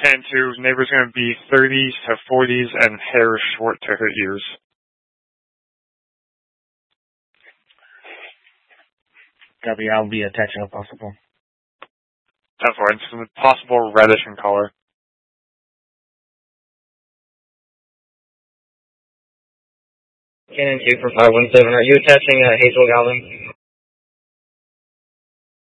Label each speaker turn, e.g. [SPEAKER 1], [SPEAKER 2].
[SPEAKER 1] 10-2, neighbor's going to be 30s to 40s and hair short to her ears.
[SPEAKER 2] Copy, I'll be attaching if possible.
[SPEAKER 1] That's right, it's possible reddish in color.
[SPEAKER 3] Cannon 2 from 517, are you attaching Hazel Galvin?